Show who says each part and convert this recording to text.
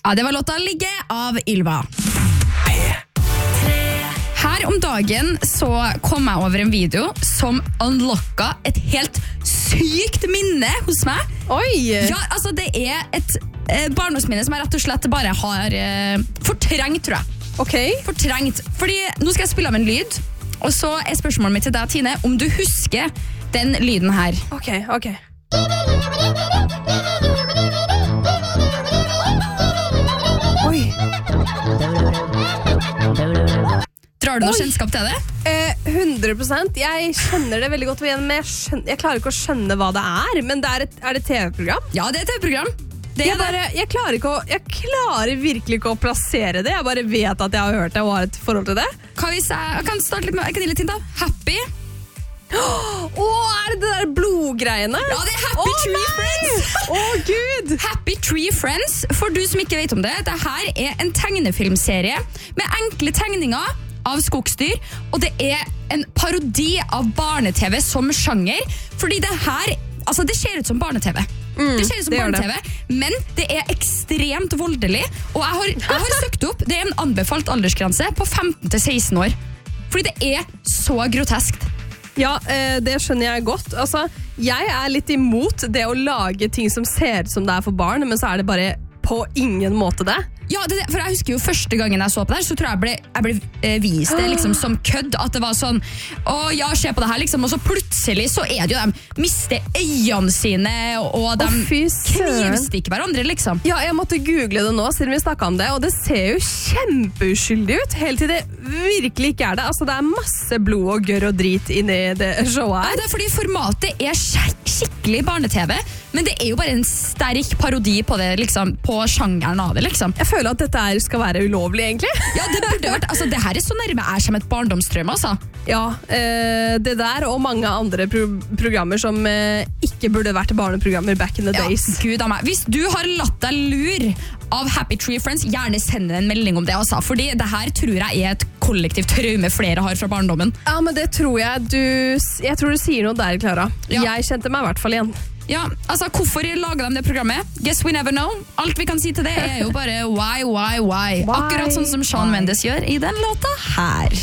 Speaker 1: Ja, det var låta Ligge av Ylva. Her om dagen så kom jeg over en video som unlocka et helt sykt minne hos meg.
Speaker 2: Oi!
Speaker 1: Ja, altså det er et barndomsminne som jeg rett og slett bare har fortrengt, tror jeg.
Speaker 2: Ok.
Speaker 1: Fortrengt. Fordi nå skal jeg spille av en lyd, og så er spørsmålet mitt til deg, Tine, om du husker den lyden her.
Speaker 2: Ok. Oi.
Speaker 1: Drar du noe kjennskap til det?
Speaker 2: 100%. Jeg kjenner det veldig godt igjen, men jeg klarer ikke å skjønne hva det er. Men er det et TV-program?
Speaker 1: Ja, det er et TV-program.
Speaker 2: Jeg klarer virkelig ikke å plassere det. Jeg bare vet at jeg har hørt det og har et forhold til det.
Speaker 1: Jeg kan starte litt med, jeg kan gi litt hint av. Happy.
Speaker 2: Er det der blodgreiene?
Speaker 1: Ja, det er Happy Tree Friends.
Speaker 2: Gud!
Speaker 1: Happy Tree Friends, for du som ikke vet om det, det her er en tegnefilmserie med enkle tegninger av skogsdyr, og det er en parodi av barne-TV som sjanger, fordi det her, altså det ser ut som barne-TV. Det ser ut som barne-TV, men det er ekstremt voldelig, og jeg har søkt opp, det er en anbefalt aldersgrense på 15 til 16 år, fordi det er så groteskt.
Speaker 2: Ja, det skjønner jeg godt. Altså, jeg er litt imot det å lage ting som ser ut som det er for barn, men så er det bare på ingen måte det.
Speaker 1: Ja, for jeg husker jo første gangen jeg så på det her, så tror jeg ble vist det liksom som kødd, at det var sånn, ja, se på det her liksom, og så plutselig så er det jo de mister øynene sine, og de knivstikker hverandre liksom.
Speaker 2: Ja, jeg måtte google det nå, siden vi snakket om det, og det ser jo kjempeuskyldig ut, helt til det virkelig ikke er det. Altså, det er masse blod og gørr og drit inni det showet her.
Speaker 1: Ja, det er fordi formatet er skikkelig barne-TV, men det er jo bare en sterk parodi på det, liksom, på sjangeren av det, liksom.
Speaker 2: Jeg føler at dette skal være ulovlig, egentlig.
Speaker 1: Ja, det burde vært, altså det her er så nærme jeg som et barndomstrøm, altså.
Speaker 2: Ja, det der og mange andre programmer som ikke burde vært barneprogrammer back in the days.
Speaker 1: Gud av meg. Hvis du har latt deg lur av Happy Tree Friends, gjerne send en melding om det, altså, fordi det her tror jeg er et kollektivt traume flere har fra barndommen.
Speaker 2: Ja, men det tror jeg tror du sier noe der, Clara.
Speaker 1: Ja.
Speaker 2: Jeg kjente meg i hvert fall igjen.
Speaker 1: Ja, altså hvorfor laget de det programmet? Guess we never know. Alt vi kan si til det er jo bare why? Akkurat sånn som Shawn Mendes gjør i den låta her.